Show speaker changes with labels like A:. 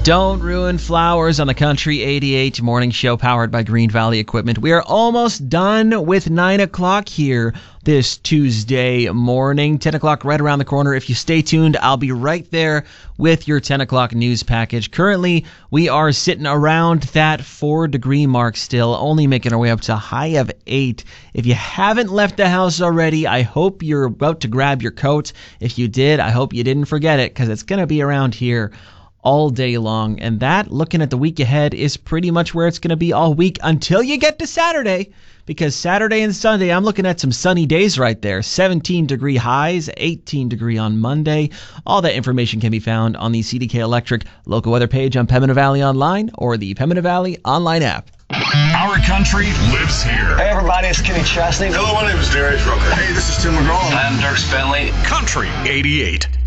A: Don't ruin flowers on the Country 88 morning show powered by Green Valley Equipment. We are almost done with 9 o'clock here this Tuesday morning. 10 o'clock right around the corner. If you stay tuned, I'll be right there with your 10 o'clock news package. Currently, we are sitting around that 4-degree mark still, only making our way up to a high of 8. If you haven't left the house already, I hope you're about to grab your coat. If you did, I hope you didn't forget it, because it's going to be around here all day long. And that, looking at the week ahead, is pretty much where it's going to be all week until you get to Saturday, because Saturday and Sunday, I'm looking at some sunny days right there. 17-degree highs, 18-degree on Monday. All that information can be found on the CDK Electric local weather page on Pembina Valley Online or the Pembina Valley online app.
B: Our country lives here.
C: Hey everybody, it's Kenny Chesney.
D: Hello, my name is Darius Rucker.
E: Hey, this is Tim McGraw.
F: I'm Dirk Bentley.
B: Country 88.